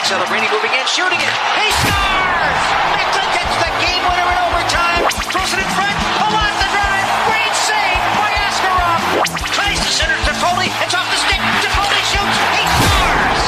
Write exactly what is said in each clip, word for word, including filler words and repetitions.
celebrating, moving in, shooting it. He scores! Mecklen gets the game winner in overtime. Throws it in front. Along the drive. Great save by Askarov. Tries to center to Foley. It's off the stick. Foley shoots. He scores!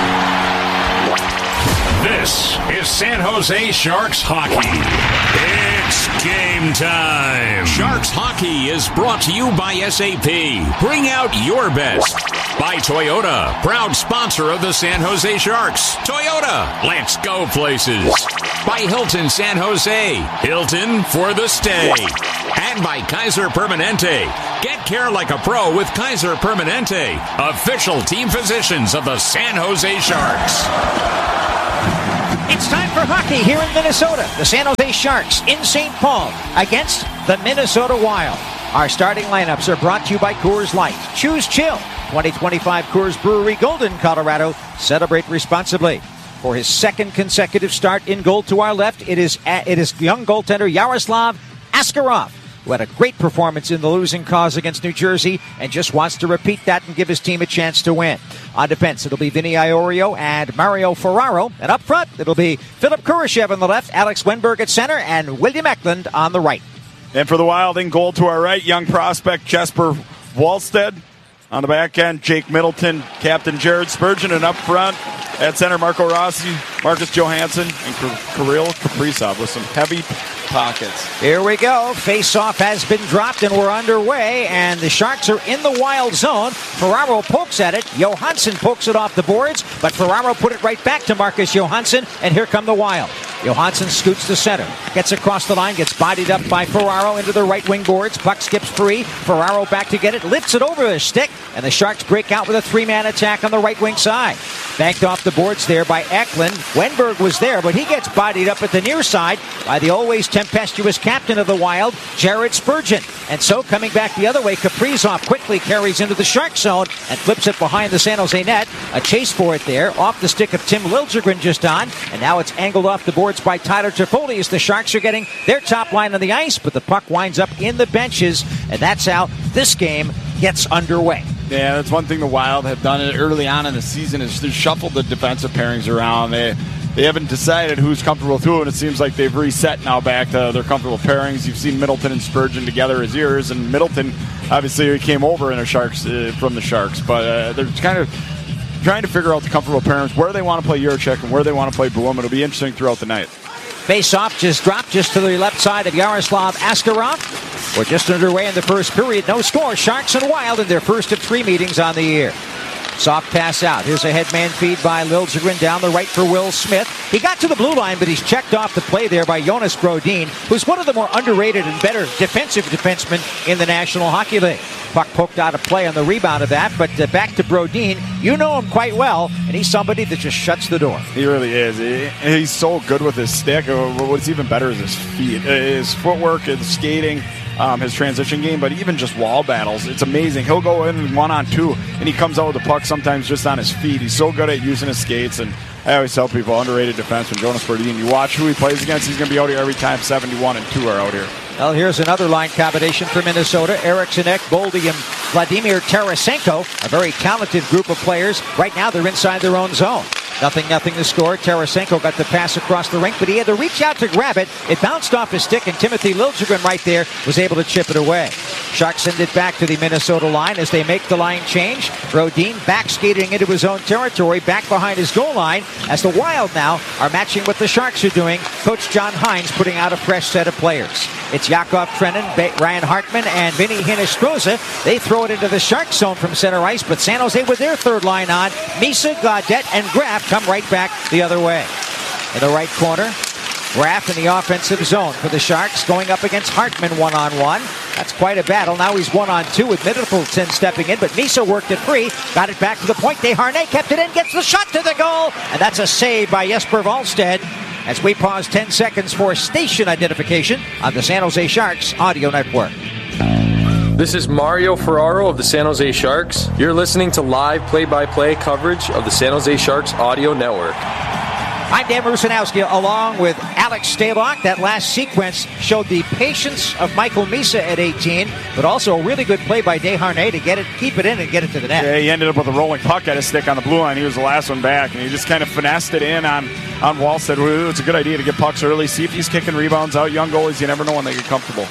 This is San Jose Sharks hockey. It's game time. Sharks hockey is brought to you by S A P. Bring out your best. By Toyota, proud sponsor of the San Jose Sharks. Toyota, let's go places. By Hilton San Jose, Hilton for the stay. And by Kaiser Permanente. Get care like a pro with Kaiser Permanente, official team physicians of the San Jose Sharks. It's time for hockey here in Minnesota. The San Jose Sharks in Saint Paul against the Minnesota Wild. Our starting lineups are brought to you by Coors Light. Choose chill. twenty twenty-five Coors Brewery, Golden, Colorado. Celebrate responsibly. For his second consecutive start in goal to our left, it is it is young goaltender Yaroslav Askarov, who had a great performance in the losing cause against New Jersey and just wants to repeat that and give his team a chance to win. On defense, it'll be Vinny Iorio and Mario Ferraro. And up front, it'll be Philip Kurashev on the left, Alex Wenberg at center, and William Eklund on the right. And for the Wild, in goal to our right, young prospect Jesper Wallstead. On the back end, Jake Middleton, Captain Jared Spurgeon, and up front at center, Marco Rossi, Marcus Johansson, and Kirill Kaprizov with some heavy pockets. Here we go. Face-off has been dropped, and we're underway, and the Sharks are in the Wild zone. Ferraro pokes at it. Johansson pokes it off the boards, but Ferraro put it right back to Marcus Johansson, and here come the Wild. Johansson scoots to center, gets across the line, gets bodied up by Ferraro into the right wing boards. Puck skips free. Ferraro back to get it, lifts it over the stick, and the Sharks break out with a three-man attack on the right wing side. Banked off the boards there by Eklund. Wenberg was there, but he gets bodied up at the near side by the always tempestuous captain of the Wild, Jared Spurgeon. And so coming back the other way, Kaprizov quickly carries into the Shark zone and flips it behind the San Jose net. A chase for it there, off the stick of Tim Liljegren just on, and now it's angled off the boards by Tyler Toffoli as the Sharks are getting their top line on the ice, but the puck winds up in the benches, and that's how this game gets underway. Yeah, that's one thing the Wild have done early on in the season is they've shuffled the defensive pairings around. They they haven't decided who's comfortable with who, and it seems like they've reset now back to their comfortable pairings. You've seen Middleton and Spurgeon together as years, and Middleton obviously came over in the Sharks uh, from the Sharks, but uh, they're kind of trying to figure out the comfortable pairings, where they want to play Juracek and where they want to play Boom. It'll be interesting throughout the night. Face-off just dropped just to the left side of Yaroslav Askarov. We're just underway in the first period. No score. Sharks and Wild in their first of three meetings on the year. Soft pass out. Here's a headman feed by Liljegren down the right for Will Smith. He got to the blue line, but he's checked off the play there by Jonas Brodin, who's one of the more underrated and better defensive defensemen in the National Hockey League. Puck poked out of play on the rebound of that, but uh, back to Brodin. You know him quite well, and he's somebody that just shuts the door. He really is. He, he's so good with his stick. What's even better is his feet, his footwork, his skating. Um, his transition game, but even just wall battles, it's amazing. He'll go in one on two, and he comes out with the puck sometimes just on his feet. He's so good at using his skates, and I always tell people, underrated defenseman Jonas Brodin. You watch who he plays against, he's going to be out here every time. seventy-one and two are out here. Well, here's another line combination for Minnesota. Eriksson Ek, Boldy, and Vladimir Tarasenko, a very talented group of players. Right now, they're inside their own zone. Nothing, nothing to score. Tarasenko got the pass across the rink, but he had to reach out to grab it. It bounced off his stick, and Timothy Liljegren right there was able to chip it away. Sharks send it back to the Minnesota line as they make the line change. Brodin back skating into his own territory, back behind his goal line, as the Wild now are matching what the Sharks are doing. Coach John Hines putting out a fresh set of players. It's Yakov Trenin, Ryan Hartman, and Vinny Hinostroza. They throw it into the Sharks zone from center ice, but San Jose with their third line on. Misa, Gaudette, and Graf come right back the other way. In the right corner, Graf in the offensive zone for the Sharks, going up against Hartman one-on-one. That's quite a battle. Now he's one-on-two with Middleton stepping in, but Misa worked it free, got it back to the point. Desharnais kept it in, gets the shot to the goal, and that's a save by Jesper Wallstead. As we pause ten seconds for station identification on the San Jose Sharks Audio Network. This is Mario Ferraro of the San Jose Sharks. You're listening to live play-by-play coverage of the San Jose Sharks Audio Network. I'm Dan Rusanowski along with Alex Stalock. That last sequence showed the patience of Michael Misa at eighteen, but also a really good play by Desharnais to get it, keep it in and get it to the net. Yeah, he ended up with a rolling puck at his stick on the blue line. He was the last one back, and he just kind of finessed it in on, on Wallstead. Well, it's a good idea to get pucks early, see if he's kicking rebounds out. Young goalies, you never know when they get comfortable.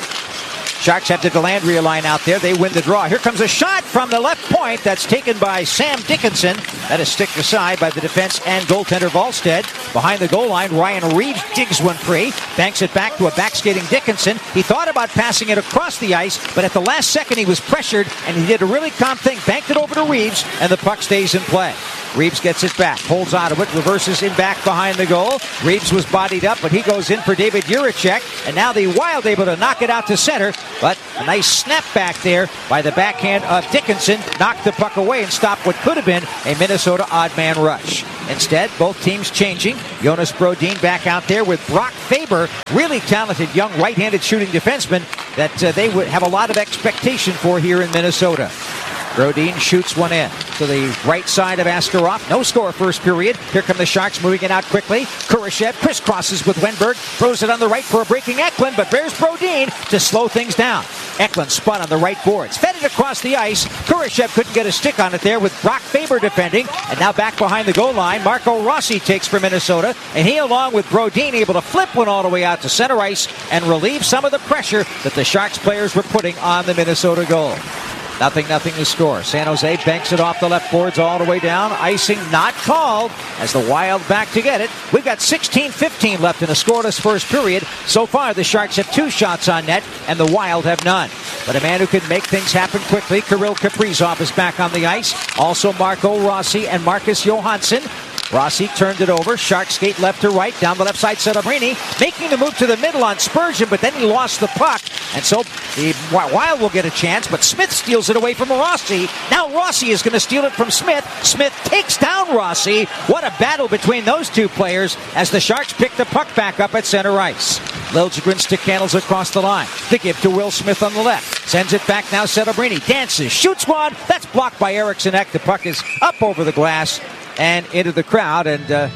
Sharks have the Delandria line out there. They win the draw. Here comes a shot from the left point. That's taken by Sam Dickinson. That is sticked aside by the defense and goaltender Wallstead. Behind the goal line, Ryan Reeves digs one free. Banks it back to a backskating Dickinson. He thought about passing it across the ice, but at the last second he was pressured, and he did a really calm thing. Banked it over to Reeves, and the puck stays in play. Reeves gets it back, holds on to it, reverses in back behind the goal. Reeves was bodied up, but he goes in for David Juracek, and now the Wild able to knock it out to center, but a nice snap back there by the backhand of Dickinson, knocked the puck away and stopped what could have been a Minnesota odd man rush. Instead, both teams changing. Jonas Brodin back out there with Brock Faber, really talented young right-handed shooting defenseman that uh, they would have a lot of expectation for here in Minnesota. Brodin shoots one in to the right side of Askarov. No score first period. Here come the Sharks moving it out quickly. Kurashev crisscrosses with Wenberg. Throws it on the right for a breaking Eklund, but there's Brodin to slow things down. Eklund spun on the right boards. Fed it across the ice. Kurashev couldn't get a stick on it there with Brock Faber defending. And now back behind the goal line, Marco Rossi takes for Minnesota. And he, along with Brodin, able to flip one all the way out to center ice and relieve some of the pressure that the Sharks players were putting on the Minnesota goal. Nothing, nothing to score. San Jose banks it off the left boards all the way down. Icing not called as the Wild back to get it. We've got sixteen fifteen left in a scoreless first period. So far, the Sharks have two shots on net, and the Wild have none. But a man who can make things happen quickly, Kirill Kaprizov, is back on the ice. Also Marco Rossi and Marcus Johansson. Rossi turned it over. Sharks skate left to right. Down the left side, Celebrini making the move to the middle on Spurgeon, but then he lost the puck. And so the Wild will get a chance, but Smith steals it away from Rossi. Now Rossi is going to steal it from Smith. Smith takes down Rossi. What a battle between those two players as the Sharks pick the puck back up at center ice. Liljegren stick handles across the line. The give to Will Smith on the left. Sends it back now, Celebrini. Dances, shoots one. That's blocked by Eriksson Ek. The puck is up over the glass and into the crowd, and uh,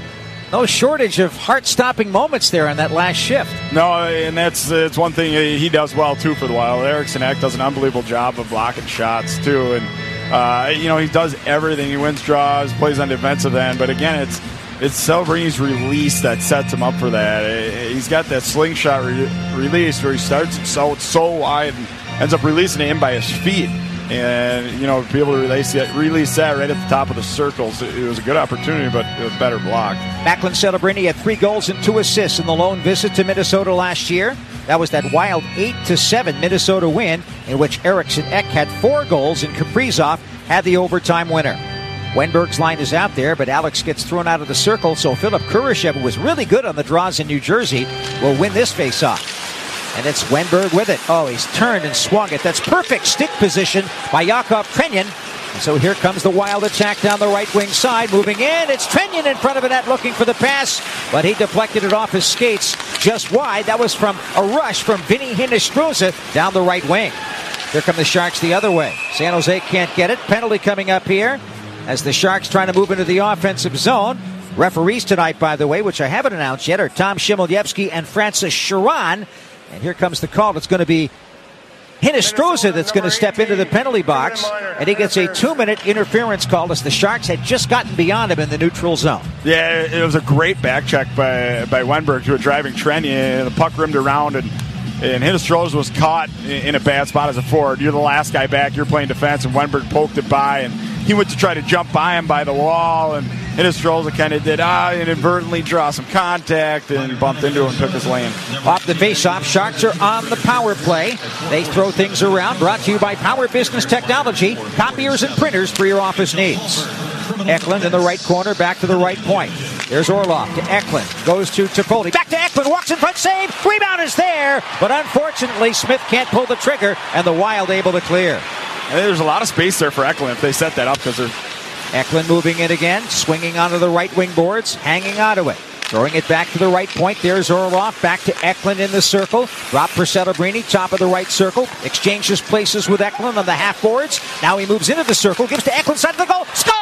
no shortage of heart-stopping moments there on that last shift. No, and that's uh, it's one thing he does well, too, for the Wild. Eriksson Ek does an unbelievable job of blocking shots, too, and, uh, you know, he does everything. He wins draws, plays on defensive end, but again, it's it's Celebrini's release that sets him up for that. He's got that slingshot re- release where he starts it so, so wide and ends up releasing it in by his feet. And, you know, to be able to release, release that right at the top of the circles, it was a good opportunity, but it was better blocked. Macklin Celebrini had three goals and two assists in the lone visit to Minnesota last year. That was that wild eight to seven Minnesota win, in which Eriksson Ek had four goals and Kaprizov had the overtime winner. Wenberg's line is out there, but Alex gets thrown out of the circle, so Philip Kurashev, who was really good on the draws in New Jersey, will win this faceoff. And it's Wenberg with it. Oh, he's turned and swung it. That's perfect stick position by Yakov Trenyan. And so here comes the Wild attack down the right wing side. Moving in. It's Trenyan in front of the net looking for the pass. But he deflected it off his skates just wide. That was from a rush from Vinny Hinostroza down the right wing. Here come the Sharks the other way. San Jose can't get it. Penalty coming up here as the Sharks trying to move into the offensive zone. Referees tonight, by the way, which I haven't announced yet, are Tom Shimolyevsky and Francis Sharon. And here comes the call. It's going to be Hinostroza that's going to step into the penalty box, and he gets a two-minute interference call as the Sharks had just gotten beyond him in the neutral zone. Yeah, it was a great back check by by Wenberg to a driving Trenyan. The puck rimmed around, and, and Hinostroza was caught in a bad spot as a forward. You're the last guy back. You're playing defense, and Wenberg poked it by, and he went to try to jump by him by the wall, and Hinostroza kind of did ah, inadvertently draw some contact and bumped into him and took his lane. Off the faceoff, Sharks are on the power play. They throw things around. Brought to you by Power Business Technology, copiers and printers for your office needs. Eklund in the right corner, back to the right point. There's Orlov to Eklund, goes to Toffoli, back to Eklund, walks in front, save, rebound is there, but unfortunately Smith can't pull the trigger, and the Wild able to clear. And there's a lot of space there for Eklund if they set that up, because they're Eklund moving in again, swinging onto the right wing boards, hanging onto it. Throwing it back to the right point. There's Orlov. Back to Eklund in the circle. Drop for Celebrini, top of the right circle. Exchanges places with Eklund on the half boards. Now he moves into the circle, gives to Eklund, side of the goal. Score!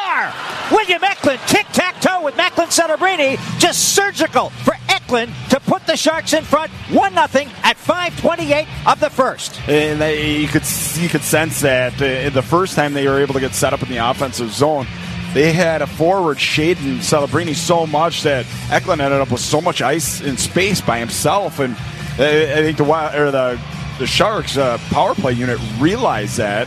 score! William Eklund, tic-tac-toe with Macklin Celebrini, just surgical for Eklund to put the Sharks in front, one nothing at five twenty-eight of the first. And they, you could you could sense that uh, the first time they were able to get set up in the offensive zone, they had a forward shading Celebrini so much that Eklund ended up with so much ice and space by himself. And I, I think the or the the Sharks uh, power play unit realized that.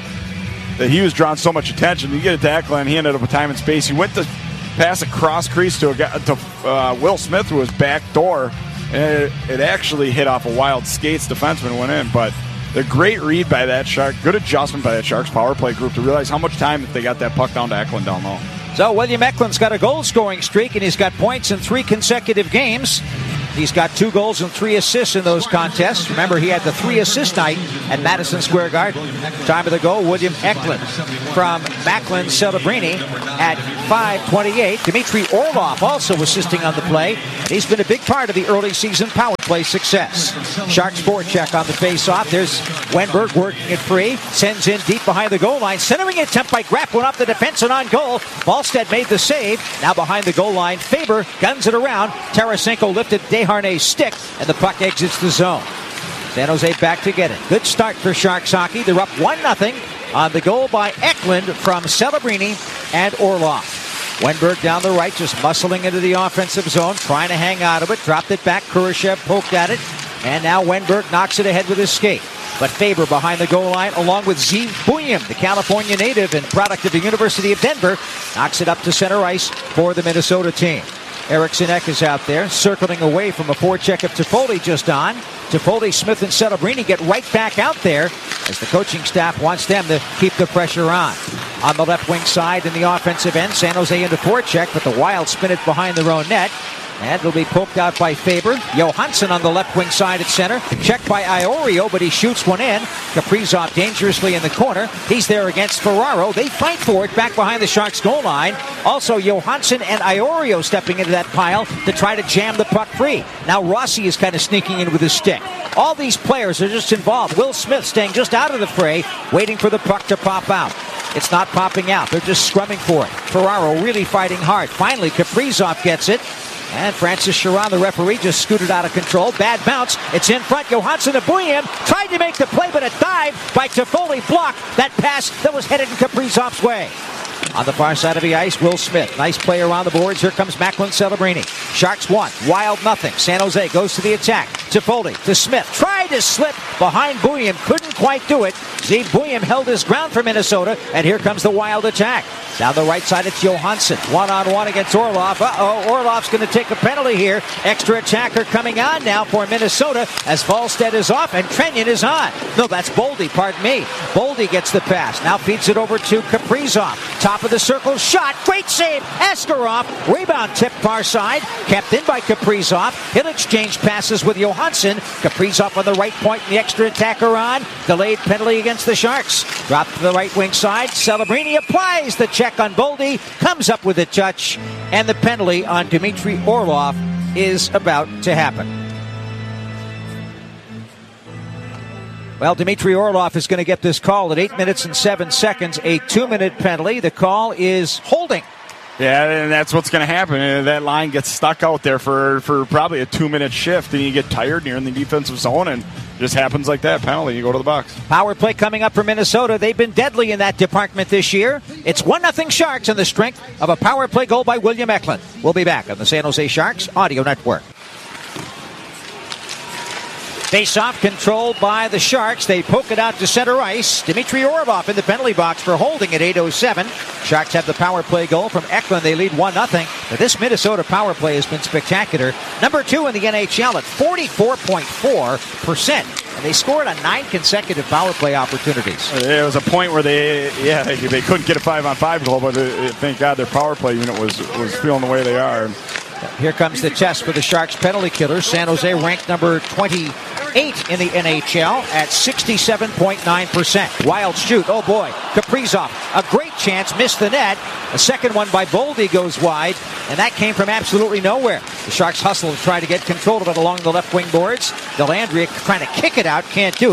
that he was drawing so much attention. You get it to Eklund, he ended up with time and space. He went to pass a cross crease to, a guy, to uh, Will Smith through his back door, and it, it actually hit off a wild skates defenseman and went in. But the great read by that Shark, good adjustment by that Sharks power play group to realize how much time that they got that puck down to Eklund down low. So William Eklund's got a goal-scoring streak, and he's got points in three consecutive games. He's got two goals and three assists in those contests. Remember, he had the three-assist night at Madison Square Garden. Time of the goal, William Eklund from Macklin Celebrini at five twenty-eight. Dmitry Orlov also assisting on the play. He's been a big part of the early season power play success. Sharks forecheck on the face-off. There's Wenberg working it free. Sends in deep behind the goal line. Centering attempt by Grappling off the defense and on goal. Ballstead made the save. Now behind the goal line, Faber guns it around. Tarasenko lifted Desharnais' stick, and the puck exits the zone. San Jose back to get it. Good start for Sharks hockey. They're up one nothing on the goal by Eklund from Celebrini and Orlov. Wenberg down the right, just muscling into the offensive zone, trying to hang out of it. Dropped it back. Kurashev poked at it. And now Wenberg knocks it ahead with his skate. But Faber behind the goal line, along with Zeev Buium, the California native and product of the University of Denver, knocks it up to center ice for the Minnesota team. Eriksson Ek is out there, circling away from a forecheck of Toffoli just on. Toffoli, Smith, and Celebrini get right back out there as the coaching staff wants them to keep the pressure on. On the left wing side in the offensive end, San Jose into forecheck, but the Wild spin it behind their own net. And it'll be poked out by Faber. Johansson on the left wing side at center. Checked by Iorio, but he shoots one in. Kaprizov dangerously in the corner. He's there against Ferraro. They fight for it back behind the Sharks goal line. Also, Johansson and Iorio stepping into that pile to try to jam the puck free. Now Rossi is kind of sneaking in with his stick. All these players are just involved. Will Smith staying just out of the fray, waiting for the puck to pop out. It's not popping out. They're just scrumming for it. Ferraro really fighting hard. Finally, Kaprizov gets it. And Francis Chiron, the referee, just scooted out of control. Bad bounce. It's in front. Johansson to Buium. Tried to make the play, but a dive by Toffoli blocked that pass that was headed in Kaprizov's way. On the far side of the ice, Will Smith. Nice play around the boards. Here comes Macklin Celebrini. Sharks one. Wild nothing. San Jose goes to the attack. Toffoli to Smith. Tried to slip behind Buium. Couldn't quite do it. Zeev Buium held his ground for Minnesota. And here comes the Wild attack. Down the right side, it's Johansson. One-on-one against Orlov. Uh-oh, Orlov's going to take a penalty here. Extra attacker coming on now for Minnesota as Wallstedt is off and Trenyon is on. No, that's Boldy, pardon me. Boldy gets the pass. Now feeds it over to Kaprizov. Top of the circle, shot. Great save. Askarov. Rebound tipped far side. Kept in by Kaprizov. He'll exchange passes with Johansson. Kaprizov on the right point and the extra attacker on. Delayed penalty against the Sharks. Dropped to the right wing side. Celebrini applies the check on Boldy, comes up with a touch, and the penalty on Dmitry Orlov is about to happen. Well, Dmitry Orlov is going to get this call at eight minutes and seven seconds, a two-minute penalty. The call is holding. Yeah, and that's what's going to happen. That line gets stuck out there for, for probably a two-minute shift, and you get tired and you're in the defensive zone, and it just happens like that. Penalty, you go to the box. Power play coming up for Minnesota. They've been deadly in that department this year. It's one nothing Sharks on the strength of a power play goal by William Eklund. We'll be back on the San Jose Sharks Audio Network. Face-off controlled by the Sharks. They poke it out to center ice. Dmitry Orlov in the penalty box for holding at eight oh seven. Sharks have the power play goal from Eklund. They lead one nothing. But this Minnesota power play has been spectacular. Number two in the N H L at forty-four point four percent. And they scored on nine consecutive power play opportunities. There was a point where they, yeah, they, they couldn't get a five-on-five goal, but uh, thank God their power play unit was was feeling the way they are. Here comes the test for the Sharks penalty killers. San Jose ranked number twenty-eight in the N H L at sixty-seven point nine percent. Wild shoot. Oh boy. Kaprizov. A great chance. Missed the net. A second one by Boldy goes wide. And that came from absolutely nowhere. The Sharks hustle to try to get control of it along the left wing boards. Dellandrea trying to kick it out. Can't do it.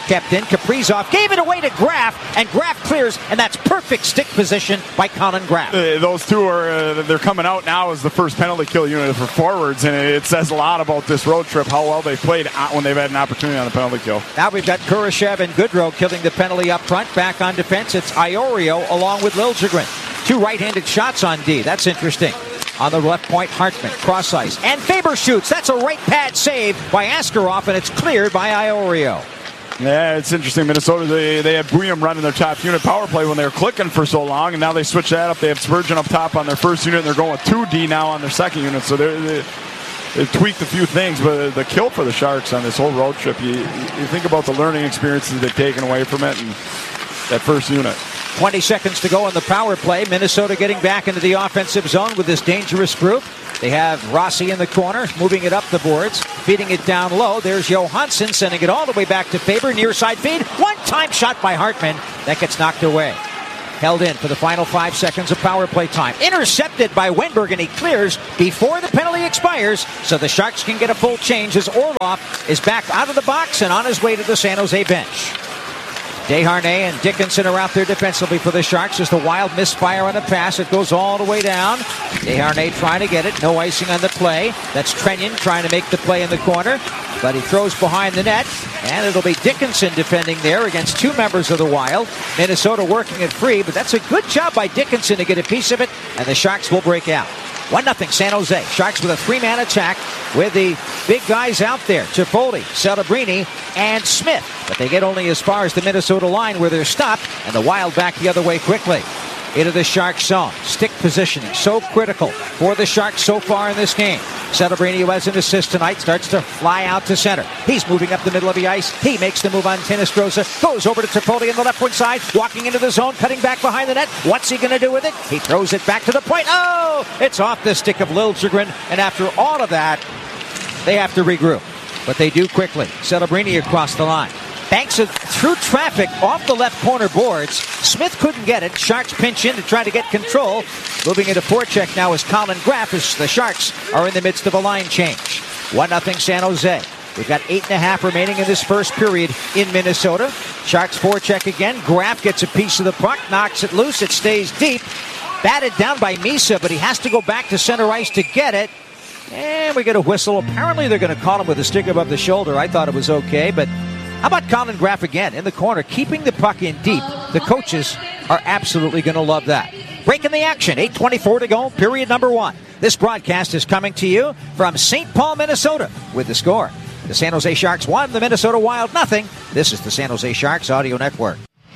kept in. Kaprizov gave it away to Graf, and Graf clears, and that's perfect stick position by Colin Graf. Uh, those two are uh, they're coming out now as the first penalty kill unit for forwards, and it says a lot about this road trip, how well they played when they've had an opportunity on the penalty kill. Now we've got Kurashev and Goodrow killing the penalty up front. Back on defense, it's Iorio along with Liljegren. Two right-handed shots on D. That's interesting. On the left point, Hartman, cross ice. And Faber shoots. That's a right pad save by Askarov, and it's cleared by Iorio. Yeah, it's interesting. Minnesota, they, they had Bouillon running their top unit power play when they were clicking for so long, and now they switch that up. They have Spurgeon up top on their first unit, and they're going with two D now on their second unit. So they're, they they tweaked a few things, but the kill for the Sharks on this whole road trip, you, you think about the learning experiences they've taken away from it and that first unit. twenty seconds to go on the power play. Minnesota getting back into the offensive zone with this dangerous group. They have Rossi in the corner, moving it up the boards, feeding it down low. There's Johansson sending it all the way back to Faber. Near side feed. One-time shot by Hartman. That gets knocked away. Held in for the final five seconds of power play time. Intercepted by Wenberg, and he clears before the penalty expires, so the Sharks can get a full change as Orlov is back out of the box and on his way to the San Jose bench. Desharnais and Dickinson are out there defensively for the Sharks. Just a wild misfire on a pass. It goes all the way down. Desharnais trying to get it. No icing on the play. That's Trenyon trying to make the play in the corner. But he throws behind the net. And it'll be Dickinson defending there against two members of the Wild. Minnesota working it free. But that's a good job by Dickinson to get a piece of it. And the Sharks will break out. one nothing San Jose. Sharks with a three-man attack with the big guys out there. Cifoldi, Celebrini, and Smith. But they get only as far as the Minnesota line where they're stopped, and the Wild back the other way quickly. Into the Sharks zone. Stick positioning, so critical for the Sharks so far in this game. Celebrini, who has an assist tonight, starts to fly out to center. He's moving up the middle of the ice. He makes the move on Tinostroza. Goes over to Cifoldi on the left wing side. Walking into the zone, cutting back behind the net. What's he going to do with it? He throws it back to the point. Oh! It's off the stick of Liljegren. And after all of that, they have to regroup. But they do quickly. Celebrini across the line. Banks it through traffic off the left corner boards. Smith couldn't get it. Sharks pinch in to try to get control. Moving into forecheck now is Colin Graf as the Sharks are in the midst of a line change. one nothing San Jose. We've got eight and a half remaining in this first period in Minnesota. Sharks forecheck again. Graf gets a piece of the puck, knocks it loose. It stays deep. Batted down by Misa, but he has to go back to center ice to get it. And we get a whistle. Apparently they're going to call him with a stick above the shoulder. I thought it was okay, but how about Colin Graf again in the corner, keeping the puck in deep? The coaches are absolutely going to love that. Breaking the action, eight twenty-four to go, period number one. This broadcast is coming to you from Saint Paul, Minnesota, with the score. The San Jose Sharks one, the Minnesota Wild nothing. This is the San Jose Sharks Audio Network.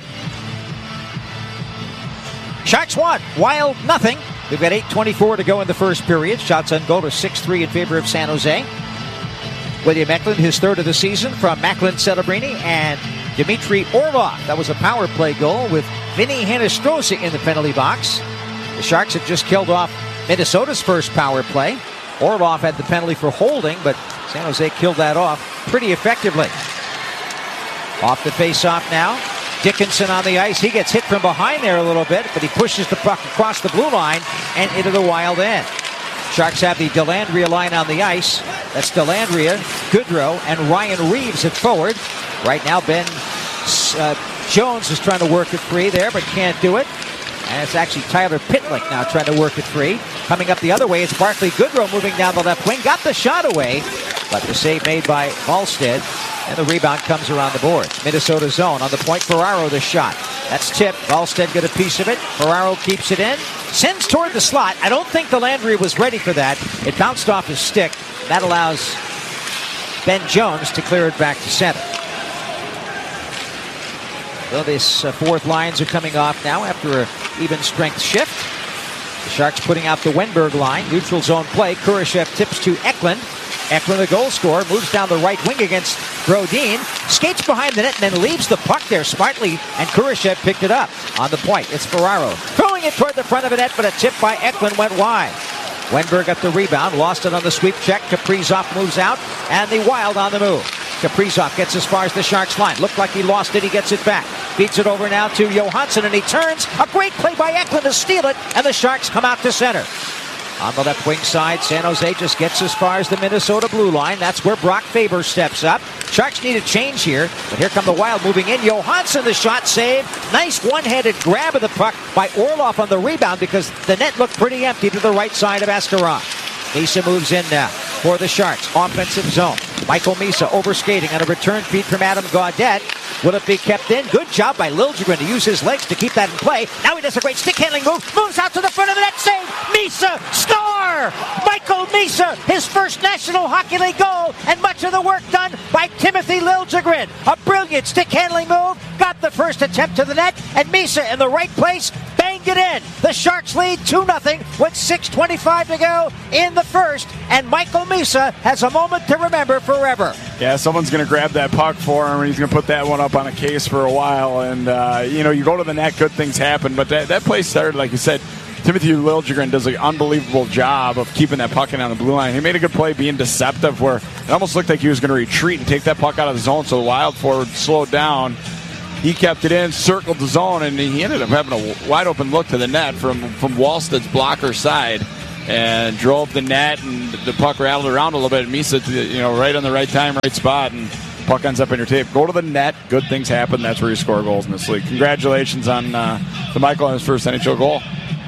Sharks one, Wild nothing. We've got eight twenty-four to go in the first period. Shots on goal are six three in favor of San Jose. William Eklund, his third of the season from Macklin Celebrini and Dmitry Orlov. That was a power play goal with Vinny Hinostroza in the penalty box. The Sharks have just killed off Minnesota's first power play. Orlov had the penalty for holding, but San Jose killed that off pretty effectively. Off the face-off now. Dickinson on the ice. He gets hit from behind there a little bit, but he pushes the puck across the blue line and into the Wild end. Sharks have the Dellandrea line on the ice. That's Dellandrea, Goodrow, and Ryan Reeves at forward. Right now, Ben uh, Jones is trying to work it free there, but can't do it. And it's actually Tyler Pitlick now trying to work it free. Coming up the other way, it's Barclay Goodrow moving down the left wing. Got the shot away, but the save made by Wallstead. And the rebound comes around the boards. Minnesota zone on the point. Ferraro the shot. That's tipped. Wallstead got a piece of it. Ferraro keeps it in. Sends toward the slot. I don't think Dellandrea was ready for that. It bounced off his stick. That allows Ben Jones to clear it back to center. So these uh, fourth lines are coming off now after an even strength shift. The Sharks putting out the Wenberg line. Neutral zone play. Kurashev tips to Eklund. Eklund, the goal scorer, moves down the right wing against Brodin, skates behind the net and then leaves the puck there smartly, and Kurashev picked it up. On the point, it's Ferraro throwing it toward the front of the net, but a tip by Eklund went wide. Wenberg got the rebound, lost it on the sweep check. Kaprizov moves out, and the Wild on the move. Kaprizov gets as far as the Sharks line. Looked like he lost it, he gets it back. Beats it over now to Johansson, and he turns. A great play by Eklund to steal it, and the Sharks come out to center. On the left wing side, San Jose just gets as far as the Minnesota blue line. That's where Brock Faber steps up. Sharks need a change here, but here come the Wild moving in. Johansson, the shot saved. Nice one-handed grab of the puck by Orlov on the rebound because the net looked pretty empty to the right side of Askarov. Misa moves in now for the Sharks. Offensive zone. Michael Misa overskating on a return feed from Adam Gaudette. Will it be kept in? Good job by Liljegren to use his legs to keep that in play. Now he does a great stick handling move. Moves out to the front of the net. Save. Misa. Score. Michael Misa. His first National Hockey League goal. And much of the work done by Timothy Liljegren. A brilliant stick handling move. Got the first attempt to the net. And Misa in the right place. Banged it in. The Sharks lead two nothing with six twenty-five to go in the first. And Michael Misa has a moment to remember forever. Yeah, someone's going to grab that puck for him, and he's going to put that one up on a case for a while. And, uh, you know, you go to the net, good things happen. But that, that play started, like you said, Timothy Liljegren does an unbelievable job of keeping that puck in on the blue line. He made a good play being deceptive where it almost looked like he was going to retreat and take that puck out of the zone, so the Wild forward slowed down. He kept it in, circled the zone, and he ended up having a wide-open look to the net from, from Wallsted's blocker side and drove the net, and the puck rattled around a little bit. Misa, you know, right on the right time, right spot, and puck ends up in your tape. Go to the net. Good things happen. That's where you score goals in this league. Congratulations on uh, to Michael on his first N H L goal.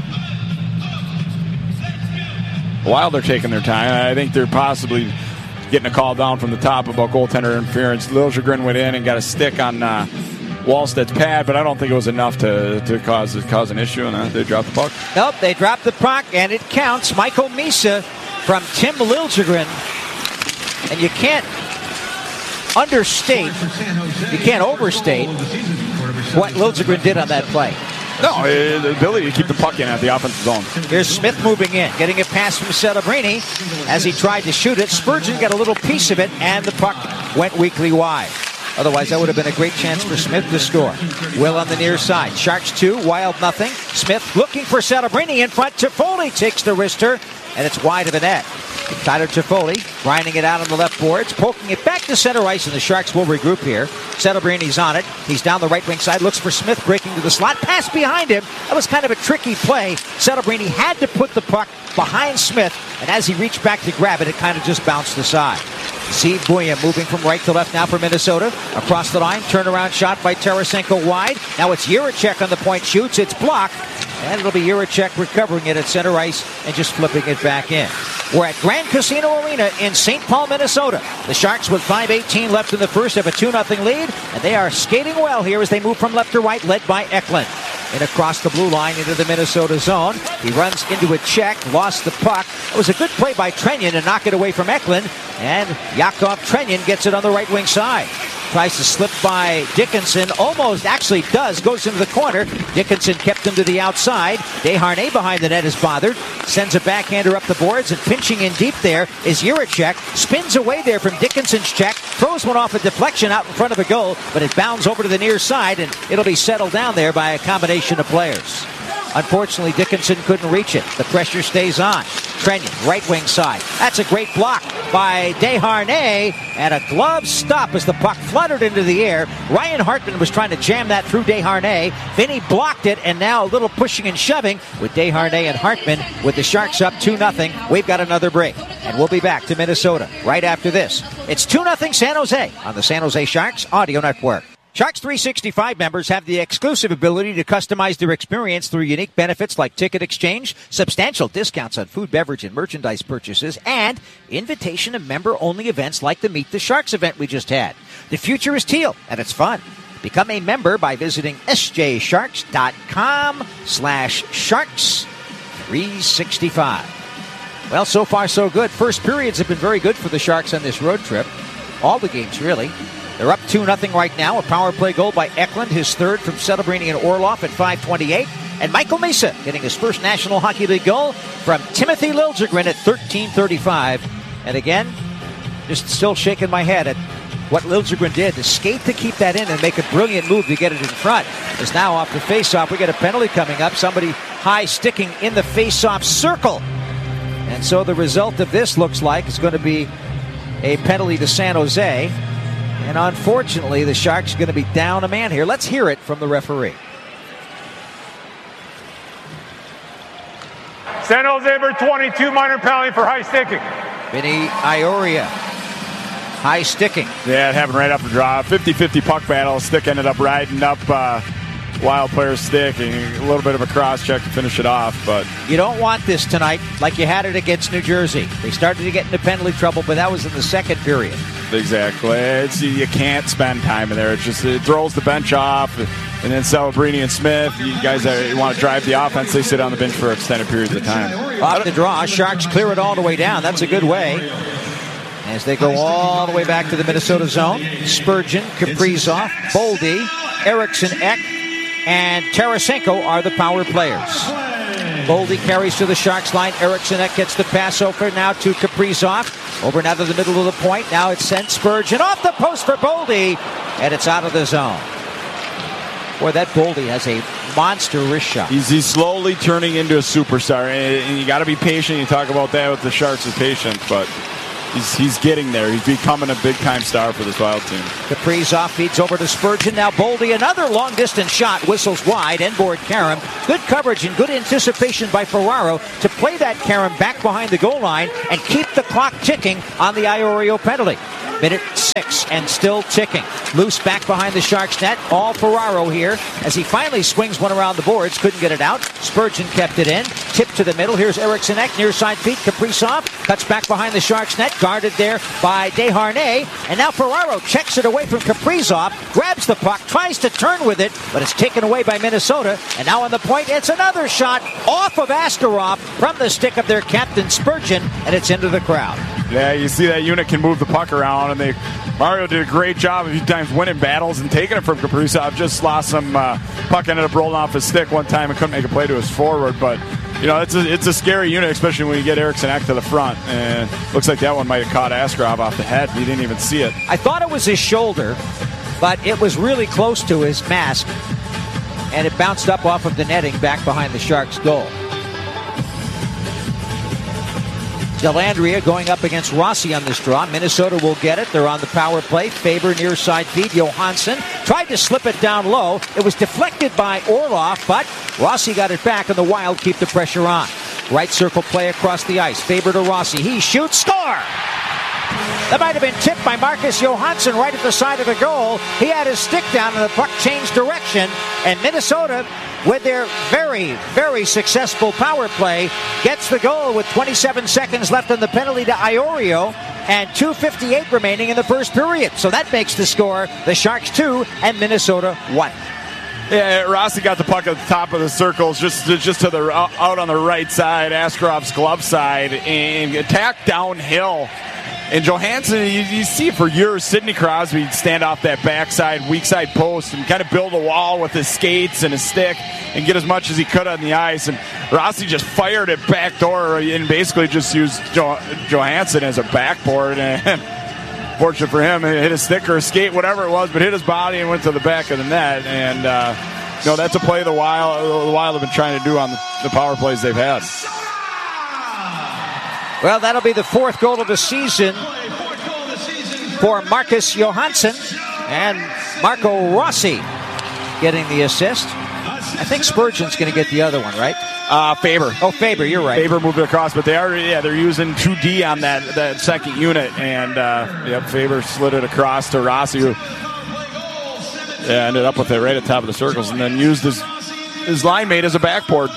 Wild are taking their time. I think they're possibly getting a call down from the top about goaltender interference. Liljegren went in and got a stick on uh, Wallsted's pad, but I don't think it was enough to, to cause cause an issue, and uh, they dropped the puck. Nope, they dropped the puck, and it counts. Michael Misa from Tim Liljegren, and you can't understate, you can't overstate what Liljegren did on that play. No, uh, the ability to keep the puck in at the offensive zone. Here's Smith moving in, getting a pass from Celebrini as he tried to shoot it. Spurgeon got a little piece of it, and the puck went weakly wide. Otherwise, that would have been a great chance for Smith to score. Will on the near side. Sharks two, Wild nothing. Smith looking for Celebrini in front. Toffoli takes the wrister, and it's wide of the net. Tyler Toffoli grinding it out on the left boards, poking it back to center ice, and the Sharks will regroup here. Celebrini's on it. He's down the right wing side, looks for Smith, breaking to the slot. Pass behind him. That was kind of a tricky play. Celebrini had to put the puck behind Smith, and as he reached back to grab it, it kind of just bounced aside. Steve Buya moving from right to left now for Minnesota. Across the line, turnaround shot by Tarasenko wide. Now it's Jiricek on the point, shoots, it's blocked. And it'll be Jiricek recovering it at center ice and just flipping it back in. We're at Grand Casino Arena in Saint Paul, Minnesota. The Sharks with five eighteen left in the first have a two nothing lead, and they are skating well here as they move from left to right, led by Eklund. And across the blue line into the Minnesota zone. He runs into a check, lost the puck. It was a good play by Trenyon to knock it away from Eklund, and Yakov Trenyon gets it on the right wing side. Tries to slip by Dickinson, almost actually does, goes into the corner. Dickinson kept him to the outside. Desharnais behind the net is bothered, sends a backhander up the boards, and pinching in deep there is Jiricek. Spins away there from Dickinson's check, throws one off a deflection out in front of the goal, but it bounds over to the near side, and it'll be settled down there by a combination of players. Unfortunately, Dickinson couldn't reach it. The pressure stays on. Trenyon, right wing side. That's a great block by Desharnais, and a glove stop as the puck fluttered into the air. Ryan Hartman was trying to jam that through Desharnais. Vinny blocked it, and now a little pushing and shoving with Desharnais and Hartman with the Sharks up two nothing. We've got another break, and we'll be back to Minnesota right after this. It's two nothing San Jose on the San Jose Sharks Audio Network. Sharks three sixty-five members have the exclusive ability to customize their experience through unique benefits like ticket exchange, substantial discounts on food, beverage, and merchandise purchases, and invitation of member-only events like the Meet the Sharks event we just had. The future is teal, and it's fun. Become a member by visiting sjsharks.com slash sharks 365. Well, so far so good. First periods have been very good for the Sharks on this road trip. All the games, really. They're up two nothing right now. A power play goal by Eklund, his third from Celebrini and Orlov at five twenty-eight. And Michael Misa getting his first National Hockey League goal from Timothy Liljegren at thirteen thirty-five. And again, just still shaking my head at what Liljegren did to skate to keep that in and make a brilliant move to get it in front. Is now off the faceoff. We got a penalty coming up. Somebody high sticking in the faceoff circle. And so the result of this looks like it's going to be a penalty to San Jose. And unfortunately, the Sharks are going to be down a man here. Let's hear it from the referee. San Jose number twenty-two, minor penalty for high sticking. Vinny Ioria High sticking. Yeah, it happened right after draw. fifty-fifty puck battle. Stick ended up riding up uh, Wild player's stick, and a little bit of a cross check to finish it off. But you don't want this tonight like you had it against New Jersey. They started to get into penalty trouble, but that was in the second period. Exactly. It's, you can't spend time in there. It just it throws the bench off. And then Celebrini and Smith, you guys that want to drive the offense, they sit on the bench for extended periods of time. Off the draw, Sharks clear it all the way down. That's a good way. As they go all the way back to the Minnesota zone, Spurgeon, Kaprizov, Boldy, Eriksson Ek, and Tarasenko are the power players. Boldy carries to the Sharks line. Eriksson Ek gets the pass over now to Kaprizov. Over now to the middle of the point. Now it's sent Spurgeon off the post for Boldy, and it's out of the zone. Boy, that Boldy has a monster wrist shot. He's, he's slowly turning into a superstar, and, and you got to be patient. You talk about that with the Sharks is patient, but he's he's getting there. He's becoming a big-time star for this Wild team. Kaprizov feeds over to Spurgeon. Now Boldy, another long-distance shot, whistles wide, end-board Karam. Good coverage and good anticipation by Ferraro to play that Karam back behind the goal line and keep the clock ticking on the Iorio penalty. Minute six and still ticking. Loose back behind the Sharks net. All Ferraro here as he finally swings one around the boards. Couldn't get it out. Spurgeon kept it in. Tip to the middle. Here's Eriksson Ek. Near side feet. Kaprizov cuts back behind the Sharks net. Guarded there by Desharnais. And now Ferraro checks it away from Kaprizov. Grabs the puck. Tries to turn with it. But it's taken away by Minnesota. And now on the point, it's another shot off of Askarov from the stick of their captain Spurgeon. And it's into the crowd. Yeah, you see that unit can move the puck around, and they Mario did a great job a few times winning battles and taking it from Kaprizov. Just lost some uh, puck, ended up rolling off his stick one time and couldn't make a play to his forward. But you know, it's a it's a scary unit, especially when you get Eriksson Ek to the front. And looks like that one might have caught Askarov off the head. He didn't even see it. I thought it was his shoulder, but it was really close to his mask, and it bounced up off of the netting back behind the Sharks' goal. Dellandrea going up against Rossi on this draw. Minnesota will get it. They're on the power play. Faber near side feed. Johansson tried to slip it down low. It was deflected by Orlov, but Rossi got it back, and the Wild keep the pressure on. Right circle play across the ice. Faber to Rossi. He shoots. Score! That might have been tipped by Marcus Johansson right at the side of the goal. He had his stick down, and the puck changed direction. And Minnesota, with their very, very successful power play, gets the goal with twenty-seven seconds left on the penalty to Iorio and two fifty-eight remaining in the first period. So that makes the score the Sharks two and Minnesota one. Yeah, Rossi got the puck at the top of the circles, just just to the out on the right side, Askarov's glove side, and attacked downhill. And Johansson, you, you see for years, Sidney Crosby stand off that backside, weak side post and kind of build a wall with his skates and his stick and get as much as he could on the ice. And Rossi just fired it backdoor and basically just used jo- Johansson as a backboard. And fortunate for him, it hit his stick or his skate, whatever it was, but hit his body and went to the back of the net. And, uh, you know, that's a play the Wild, the Wild have been trying to do on the, the power plays they've had. Well, that'll be the fourth goal of the season for Marcus Johansson, and Marco Rossi getting the assist. I think Spurgeon's going to get the other one, right? Uh, Faber. Oh, Faber, you're right. Faber moved it across, but they are, yeah, they're using two D on that, that second unit, and uh, yep, Faber slid it across to Rossi, who yeah, ended up with it right at the top of the circles, and then used his his line mate as a backboard.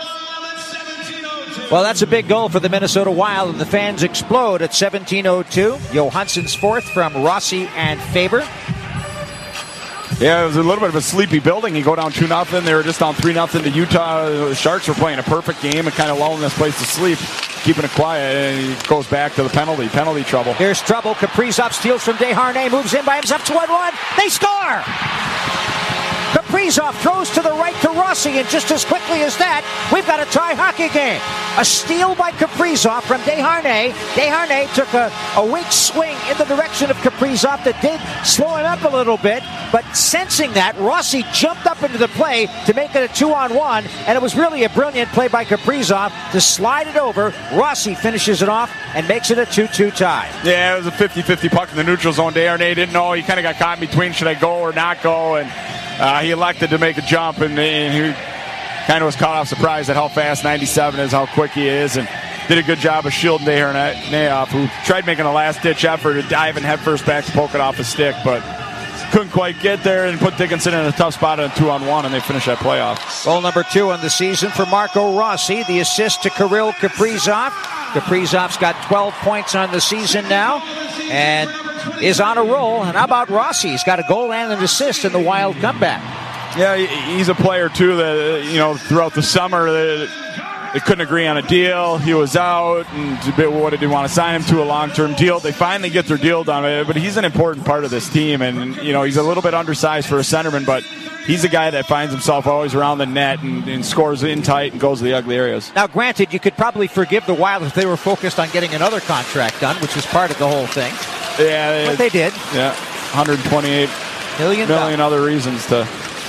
Well, that's a big goal for the Minnesota Wild, and the fans explode at seventeen oh two. Johansson's fourth from Rossi and Faber. Yeah, it was a little bit of a sleepy building. You go down two nothing. They were just down three nothing to Utah. The Sharks were playing a perfect game and kind of lulling this place to sleep, keeping it quiet, and he goes back to the penalty. Penalty trouble. Here's trouble. Kaprizov steals from Desharnais, moves in by himself to one one. They score! Kaprizov throws to the right to Rossi, and just as quickly as that, we've got a tie hockey game. A steal by Kaprizov from Desharnais. Desharnais took a, a weak swing in the direction of Kaprizov that did slow him up a little bit, but sensing that, Rossi jumped up into the play to make it a two-on-one, and it was really a brilliant play by Kaprizov to slide it over. Rossi finishes it off and makes it a two two tie. Yeah, it was a fifty-fifty puck in the neutral zone. Desharnais didn't know. He kind of got caught in between, should I go or not go, and Uh, he elected to make a jump, and, and he kind of was caught off surprise at how fast ninety-seven is, how quick he is. And did a good job of shielding Dehernayev, who tried making a last-ditch effort to dive and head first back to poke it off his stick, but couldn't quite get there and put Dickinson in a tough spot on a two-on-one, and they finish that playoff. Goal number two on the season for Marco Rossi. The assist to Kirill Kaprizov. Kaprizov's got twelve points on the season now and is on a roll. And how about Rossi? He's got a goal and an assist in the Wild comeback. Yeah, he's a player, too, that, you know, throughout the summer, they, they couldn't agree on a deal. He was out, and what did he want to sign him to a long-term deal? They finally get their deal done, but he's an important part of this team, and, you know, he's a little bit undersized for a centerman, but he's a guy that finds himself always around the net and, and scores in tight and goes to the ugly areas. Now, granted, you could probably forgive the Wild if they were focused on getting another contract done, which was part of the whole thing. Yeah, but they did. Yeah, one hundred twenty-eight million, million other reasons to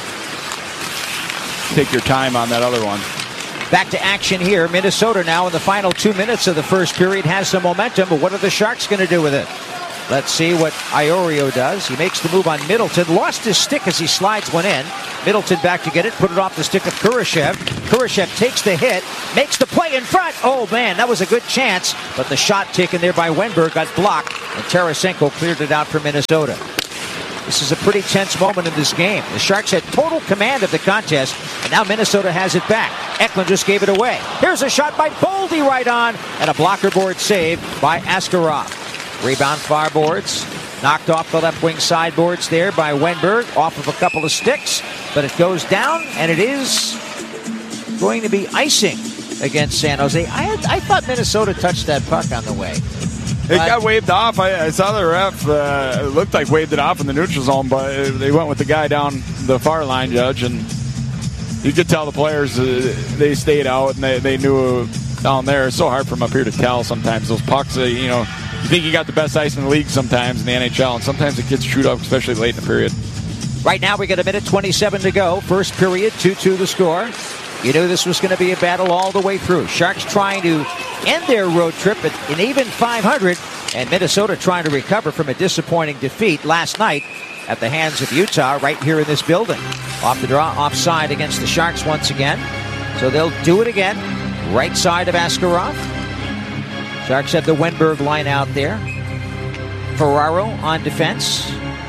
take your time on that other one. Back to action here. Minnesota now in the final two minutes of the first period has some momentum, but what are the Sharks going to do with it? Let's see what Iorio does. He makes the move on Middleton. Lost his stick as he slides one in. Middleton back to get it. Put it off the stick of Kurashev. Kurashev takes the hit. Makes the play in front. Oh, man, that was a good chance. But the shot taken there by Wenberg got blocked. And Tarasenko cleared it out for Minnesota. This is a pretty tense moment in this game. The Sharks had total command of the contest, and now Minnesota has it back. Eklund just gave it away. Here's a shot by Boldy right on, and a blocker board save by Askarov. Rebound far boards. Knocked off the left wing sideboards there by Wenberg, off of a couple of sticks, but it goes down, and it is going to be icing against San Jose. I, had, I thought Minnesota touched that puck on the way. It got waved off. I, I saw the ref. Uh, it looked like waved it off in the neutral zone, but they went with the guy down the far line, Judge, and you could tell the players uh, they stayed out and they, they knew down there. It's so hard from up here to tell sometimes. Those pucks, uh, you know, you think you got the best ice in the league sometimes in the N H L, and sometimes it gets chewed up, especially late in the period. Right now we got a minute twenty-seven to go. First period, two two the score. You knew this was going to be a battle all the way through. Sharks trying to end their road trip at an even five hundred, and Minnesota trying to recover from a disappointing defeat last night at the hands of Utah right here in this building. Off the draw, offside against the Sharks once again. So they'll do it again. Right side of Askarov. Sharks have the Wenberg line out there. Ferraro on defense,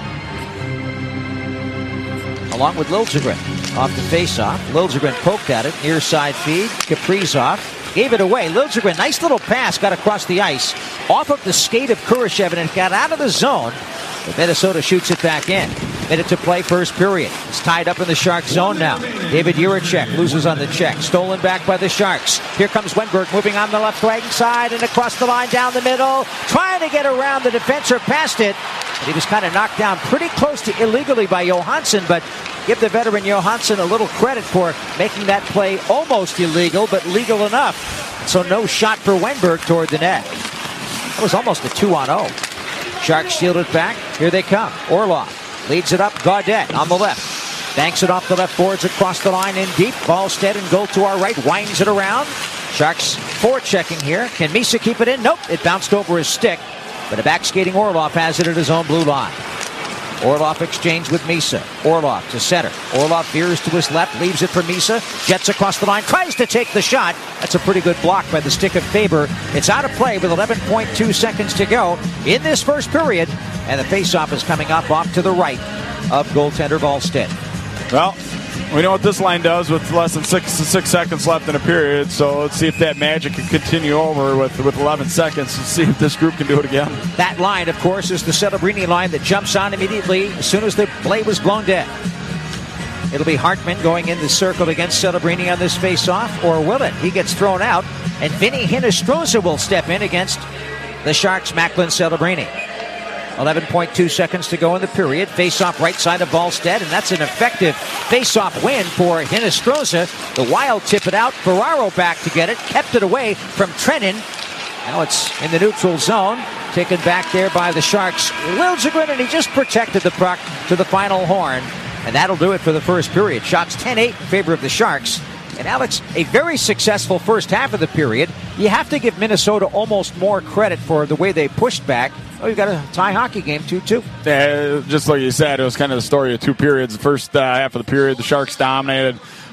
along with Liljegren off the face-off. Liljegren poked at it, near side feed. Kaprizov gave it away. Liljegren, nice little pass, got across the ice, off of the skate of Kurashev, and it got out of the zone. But Minnesota shoots it back in. Minute to play, first period. It's tied up in the Sharks zone now. David Jiricek loses on the check. Stolen back by the Sharks. Here comes Wenberg moving on the left right side and across the line down the middle. Trying to get around the defender past it. But he was kind of knocked down pretty close to illegally by Johansson, but give the veteran Johansson a little credit for making that play almost illegal, but legal enough. So no shot for Wenberg toward the net. That was almost a two on oh. Sharks shield it back. Here they come. Orlov leads it up. Gaudette on the left. Banks it off the left boards across the line in deep. Ballstead and goal to our right. Winds it around. Sharks forechecking here. Can Misa keep it in? Nope. It bounced over his stick. But a back-skating Orlov has it at his own blue line. Orlov exchange with Misa. Orlov to center. Orlov veers to his left, leaves it for Misa. Jets across the line, tries to take the shot. That's a pretty good block by the stick of Faber. It's out of play with eleven point two seconds to go in this first period. And the faceoff is coming up off to the right of goaltender Ballstead. Well, we know what this line does with less than six six seconds left in a period, so let's see if that magic can continue over with, with eleven seconds and see if this group can do it again. That line, of course, is the Celebrini line that jumps on immediately as soon as the play was blown dead. It'll be Hartman going in the circle against Celebrini on this face-off, or will it? He gets thrown out, and Vinny Hinostroza will step in against the Sharks' Macklin Celebrini. eleven point two seconds to go in the period. Face-off right side of Ballstead, and that's an effective face-off win for Hinostroza. The Wild tip it out. Ferraro back to get it. Kept it away from Trennan. Now it's in the neutral zone. Taken back there by the Sharks. Liljegren, and he just protected the puck to the final horn. And that'll do it for the first period. Shots ten eight in favor of the Sharks. And Alex, a very successful first half of the period. You have to give Minnesota almost more credit for the way they pushed back. Oh, you've got a tie hockey game, two two. Yeah, just like you said, it was kind of the story of two periods. The first uh, half of the period, the Sharks dominated.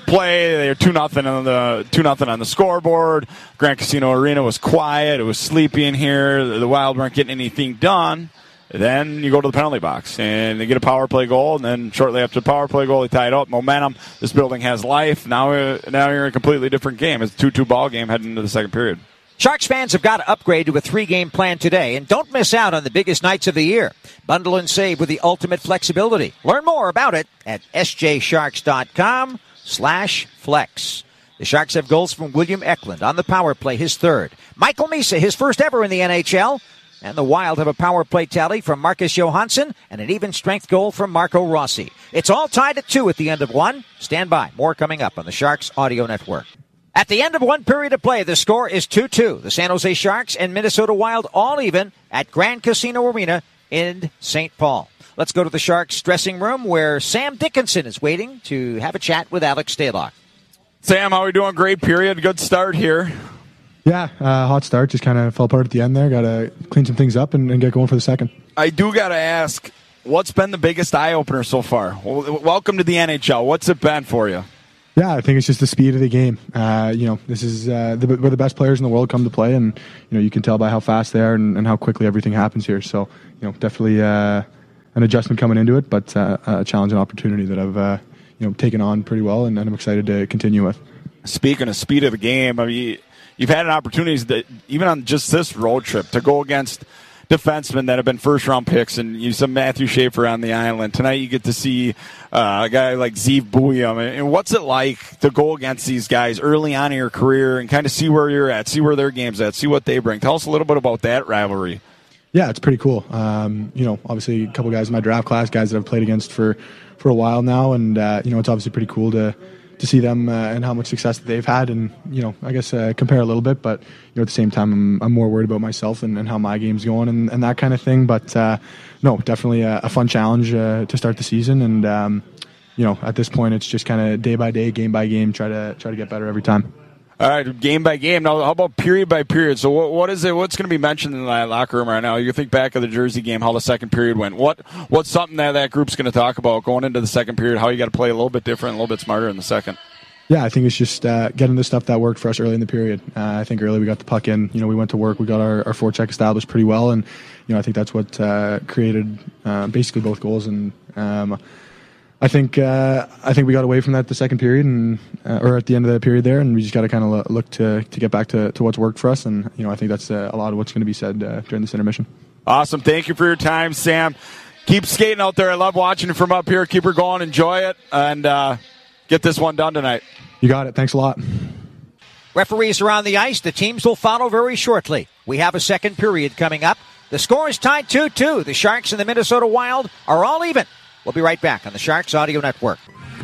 play. They were two nothing on the two nothing on the scoreboard. Grand Casino Arena was quiet. It was sleepy in here. The Wild weren't getting anything done. Then you go to the penalty box, and they get a power play goal, and then shortly after the power play goal, they tie it up. Momentum. This building has life. Now, now you're in a completely different game. It's a two two ball game heading into the second period. Sharks fans have got to upgrade to a three-game plan today, and don't miss out on the biggest nights of the year. Bundle and save with the ultimate flexibility. Learn more about it at sjsharks.com slash flex. The Sharks have goals from William Eklund on the power play, his third. Michael Misa, his first ever in the N H L. And the Wild have a power play tally from Marcus Johansson and an even strength goal from Marco Rossi. It's all tied at two at the end of one. Stand by. More coming up on the Sharks Audio Network. At the end of one period of play, the score is two two. The San Jose Sharks and Minnesota Wild all even at Grand Casino Arena in Saint Paul. Let's go to the Sharks dressing room where Sam Dickinson is waiting to have a chat with Alex Stalock. Sam, how are we doing? Great period. Good start here. Yeah, uh, hot start. Just kind of fell apart at the end there. Got to clean some things up and, and get going for the second. I do got to ask, what's been the biggest eye-opener so far? Well, welcome to the N H L. What's it been for you? Yeah, I think it's just the speed of the game. Uh, you know, this is uh, the, where the best players in the world come to play, and you know you can tell by how fast they are and, and how quickly everything happens here. So, you know, definitely uh, an adjustment coming into it, but uh, a challenge and opportunity that I've uh, you know taken on pretty well, and, and I'm excited to continue with. Speaking of speed of the game, I mean, you've had an opportunity that even on just this road trip to go against defensemen that have been first-round picks, and you saw Matthew Schaefer on the island. Tonight you get to see uh, a guy like Zeev Buium. And what's it like to go against these guys early on in your career and kind of see where you're at, see where their game's at, see what they bring? Tell us a little bit about that rivalry. Yeah, it's pretty cool. Um, you know, obviously a couple guys in my draft class, guys that I've played against for, for a while now, and uh, you know, it's obviously pretty cool to to see them uh, and how much success that they've had, and you know, I guess uh, compare a little bit, but you know, at the same time, I'm, I'm more worried about myself and, and how my game's going and, and that kind of thing. But uh, no, definitely a, a fun challenge uh, to start the season, and um, you know, at this point, it's just kind of day by day, game by game, try to try to get better every time. All right, game by game. Now, how about period by period? So, what, what is it? What's going to be mentioned in the locker room right now? You think back of the Jersey game, how the second period went. What what's something that that group's going to talk about going into the second period? How you got to play a little bit different, a little bit smarter in the second. Yeah, I think it's just uh, getting the stuff that worked for us early in the period. Uh, I think early we got the puck in. You know, we went to work. We got our, our forecheck established pretty well, and you know, I think that's what uh, created uh, basically both goals. And um, I think uh, I think we got away from that the second period, and uh, or at the end of the period there, and we just got to kind of look to to get back to, to what's worked for us. And you know, I think that's uh, a lot of what's going to be said uh, during this intermission. Awesome. Thank you for your time, Sam. Keep skating out there. I love watching it from up here. Keep her going. Enjoy it, and uh, get this one done tonight. You got it. Thanks a lot. Referees are on the ice. The teams will follow very shortly. We have a second period coming up. The score is tied two two. The Sharks and the Minnesota Wild are all even. We'll be right back on the Sharks Audio Network.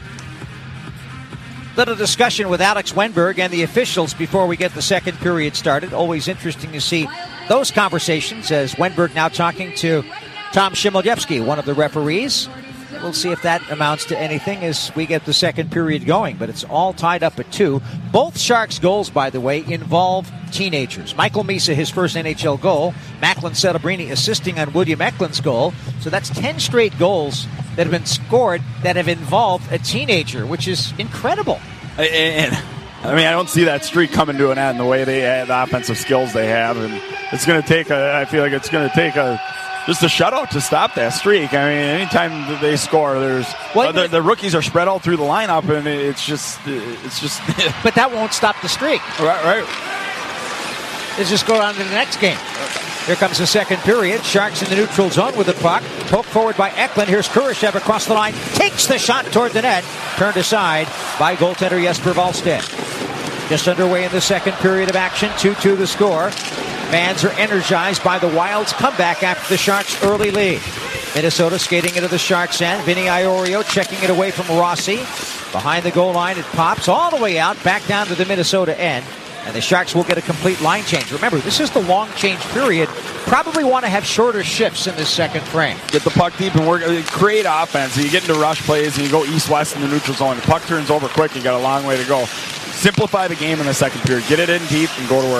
Little discussion with Alex Wennberg and the officials before we get the second period started. Always interesting to see those conversations as Wennberg now talking to Tom Shimolyevsky, one of the referees. We'll see if that amounts to anything as we get the second period going, but it's all tied up at two. Both Sharks' goals, by the way, involve teenagers. Michael Misa, his first N H L goal. Macklin Celebrini assisting on William Eklund's goal. So that's ten straight goals that have been scored that have involved a teenager, which is incredible. And, I mean, I don't see that streak coming to an end the way they have, the offensive skills they have. And it's going to take a, I feel like it's going to take a, just a shutout to stop that streak. I mean, anytime they score, there's uh, the, the rookies are spread all through the lineup, and it's just, it's just. But that won't stop the streak. Right, right. Let's just go on to the next game. Here comes the second period. Sharks in the neutral zone with the puck. Poked forward by Eklund. Here's Kurashev across the line. Takes the shot toward the net. Turned aside by goaltender Jesper Wallstedt. Just underway in the second period of action. two two the score. Fans are energized by the Wild's comeback after the Sharks' early lead. Minnesota skating into the Sharks' end. Vinny Iorio checking it away from Rossi. Behind the goal line, it pops all the way out, back down to the Minnesota end. And the Sharks will get a complete line change. Remember, this is the long change period. Probably want to have shorter shifts in this second frame. Get the puck deep and work, create offense. You get into rush plays and you go east-west in the neutral zone. The puck turns over quick. You got a long way to go. Simplify the game in the second period. Get it in deep and go to work.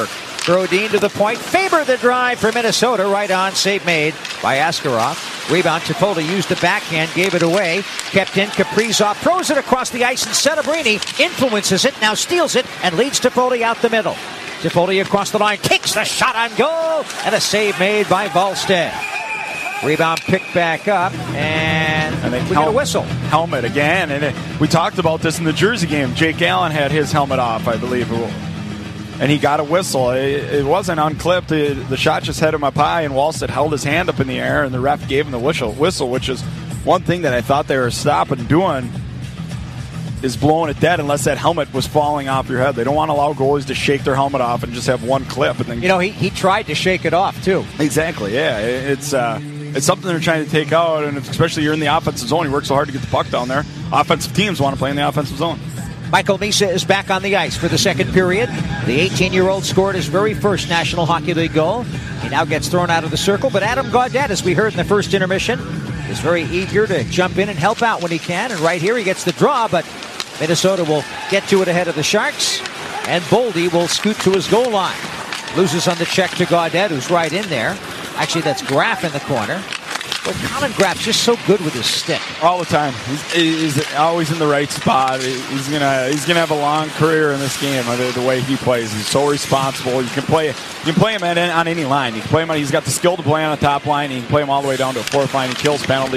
Brodin to the point. Faber the drive for Minnesota. Right on. Save made by Askarov. Rebound. Toffoli used the backhand. Gave it away. Kept in. Kaprizov throws it across the ice. And Setebrini influences it. Now steals it. And leads Toffoli out the middle. Toffoli across the line. Takes the shot on goal. And a save made by Wallstedt. Rebound picked back up. And, and they we get a whistle. Helmet again. And it, we talked about this in the Jersey game. Jake Allen had his helmet off, I believe. And he got a whistle. It, it wasn't unclipped. The, the shot just hit him up high, and Wallstedt held his hand up in the air, and the ref gave him the whistle, whistle, which is one thing that I thought they were stopping doing is blowing it dead unless that helmet was falling off your head. They don't want to allow goalies to shake their helmet off and just have one clip. And then You know, he, he tried to shake it off, too. Exactly, yeah. It, it's uh, it's something they're trying to take out, and especially you're in the offensive zone. You work so hard to get the puck down there. Offensive teams want to play in the offensive zone. Michael Misa is back on the ice for the second period. The eighteen-year-old scored his very first National Hockey League goal. He now gets thrown out of the circle, but Adam Gaudette, as we heard in the first intermission, is very eager to jump in and help out when he can. And right here he gets the draw, but Minnesota will get to it ahead of the Sharks, and Boldy will scoot to his goal line. Loses on the check to Gaudette, who's right in there. Actually, that's Graff in the corner. But Colin Graff's just so good with his stick. All the time. He's, he's always in the right spot. He's gonna he's gonna have a long career in this game. The, the way he plays, he's so responsible. You can play you can play him at, on any line. You can play him on. He's got the skill to play on the top line. You can play him all the way down to a fourth line. He kills penalties.